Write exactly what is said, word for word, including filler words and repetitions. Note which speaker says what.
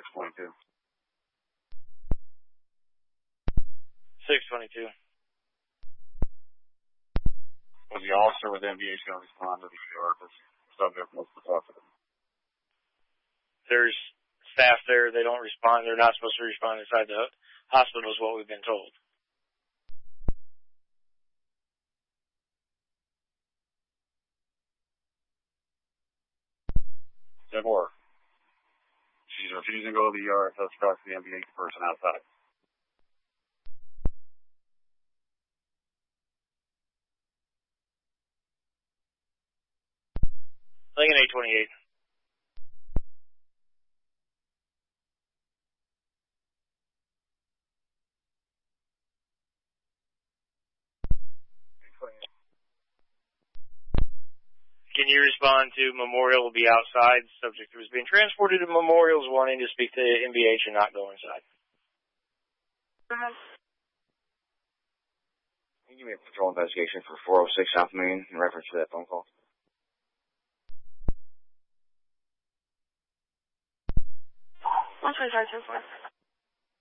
Speaker 1: six twenty-two.
Speaker 2: six twenty-two.
Speaker 1: Was the officer with N V H going to respond to the E R? Because subject wants to talk to them.
Speaker 2: There's staff there. They don't respond. They're not supposed to respond inside the hospital is what we've been told.
Speaker 1: ten four. She's refusing to go to the E R until she talks to the N V H person outside.
Speaker 2: Lincoln eight twenty-eight. Can you respond to Memorial will be outside? Subject was being transported to Memorial's wanting to speak to N V H and not go inside.
Speaker 3: Uh-huh.
Speaker 1: Can you give me a patrol investigation for four oh six South Main in reference to that phone call?
Speaker 3: one twenty-five, ten four.